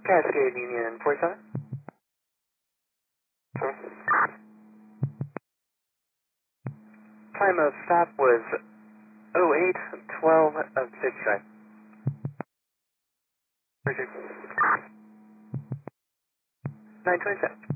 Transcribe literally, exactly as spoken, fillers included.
Cascade Union forty-seven. Time of stop was oh eight twelve of fifty-five. Roger. nine twenty-seven.